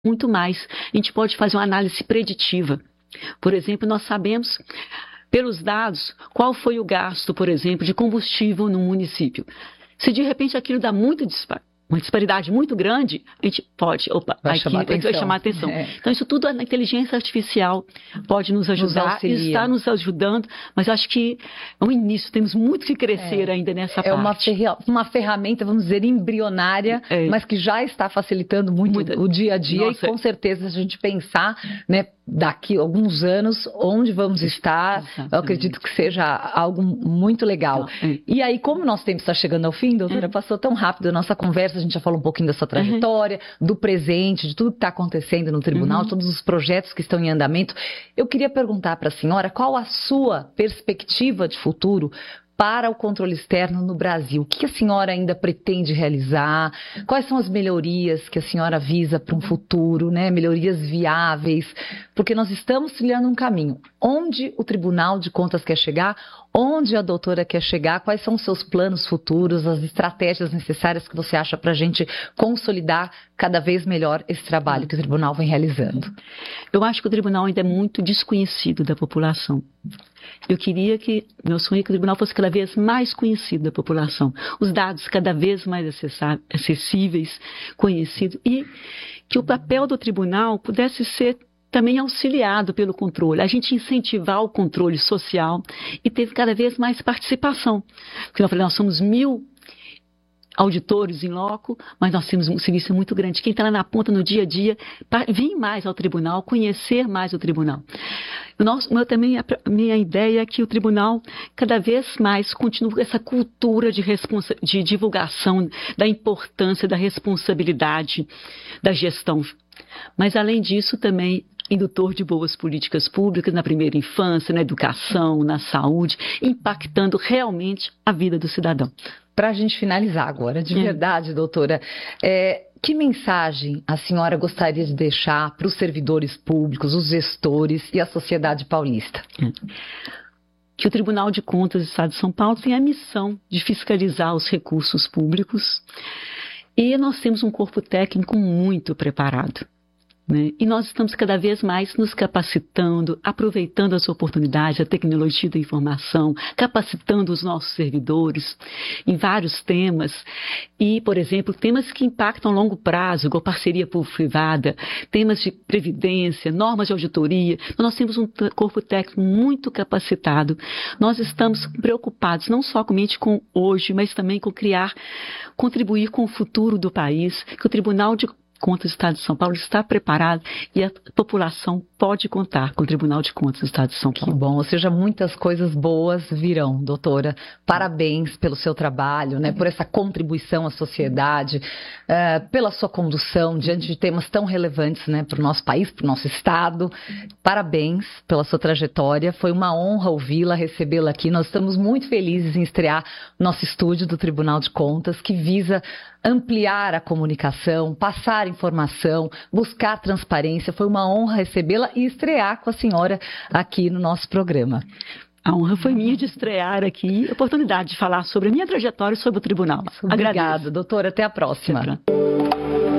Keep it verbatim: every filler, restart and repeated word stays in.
muito mais. A gente pode fazer uma análise preditiva. Por exemplo, nós sabemos, pelos dados, qual foi o gasto, por exemplo, de combustível no município. Se de repente aquilo dá muito disparo, uma disparidade muito grande, a gente pode, opa, vai aqui chamar vai chamar atenção. É. Então, isso tudo a inteligência artificial pode nos ajudar, nos e está nos ajudando, mas acho que é um início, temos muito que crescer é. ainda nessa é parte. É uma, ferri- uma ferramenta, vamos dizer, embrionária, é. mas que já está facilitando muito Muita... o dia a dia. Nossa. E com certeza, se a gente pensar, né, daqui a alguns anos, onde vamos estar, Exatamente. Eu acredito que seja algo muito legal. É. E aí, como nosso tempo está chegando ao fim, doutora, é. passou tão rápido a nossa conversa, a gente já falou um pouquinho da sua trajetória, uhum. do presente, de tudo que está acontecendo no tribunal, uhum. todos os projetos que estão em andamento. Eu queria perguntar para a senhora qual a sua perspectiva de futuro para o controle externo no Brasil. O que a senhora ainda pretende realizar? Quais são as melhorias que a senhora visa para um futuro, né? Melhorias viáveis? Porque nós estamos trilhando um caminho. Onde o Tribunal de Contas quer chegar? Onde a doutora quer chegar? Quais são os seus planos futuros, as estratégias necessárias que você acha para a gente consolidar cada vez melhor esse trabalho que o tribunal vem realizando? Eu acho que o tribunal ainda é muito desconhecido da população. Eu queria que, meu sonho é que o tribunal fosse cada vez mais conhecido da população, os dados cada vez mais acessíveis, conhecidos, e que o papel do tribunal pudesse ser também auxiliado pelo controle, a gente incentivar o controle social e ter cada vez mais participação. Porque eu falei, nós somos mil auditores em loco, mas nós temos um serviço muito grande. Quem está lá na ponta no dia a dia, vir mais ao tribunal, conhecer mais o tribunal. Nós, eu também, a minha ideia é que o tribunal cada vez mais continue com essa cultura de, responsa- de divulgação da importância da responsabilidade da gestão. Mas, além disso, também indutor de boas políticas públicas na primeira infância, na educação, na saúde, impactando realmente a vida do cidadão. Para a gente finalizar agora, de é. verdade, doutora, é, que mensagem a senhora gostaria de deixar para os servidores públicos, os gestores e a sociedade paulista? É. Que o Tribunal de Contas do Estado de São Paulo tem a missão de fiscalizar os recursos públicos e nós temos um corpo técnico muito preparado. Né? E nós estamos cada vez mais nos capacitando, aproveitando as oportunidades, a tecnologia da informação, capacitando os nossos servidores em vários temas. E, por exemplo, temas que impactam a longo prazo, igual parceria público-privada, temas de previdência, normas de auditoria. Então, nós temos um corpo técnico muito capacitado. Nós estamos preocupados não somente com hoje, mas também com criar, contribuir com o futuro do país, que o Tribunal de Contas do Estado de São Paulo está preparado e a população pode contar com o Tribunal de Contas do Estado de São Paulo. Que bom, ou seja, muitas coisas boas virão, doutora. Parabéns pelo seu trabalho, né, por essa contribuição à sociedade, uh, pela sua condução diante de temas tão relevantes, né, para o nosso país, para o nosso Estado. Parabéns pela sua trajetória, foi uma honra ouvi-la, recebê-la aqui. Nós estamos muito felizes em estrear nosso estúdio do Tribunal de Contas, que visa ampliar a comunicação, passar informação, buscar transparência. Foi uma honra recebê-la e estrear com a senhora aqui no nosso programa. A honra foi minha de estrear aqui, a oportunidade de falar sobre a minha trajetória e sobre o tribunal. Obrigada, doutora. Até a próxima.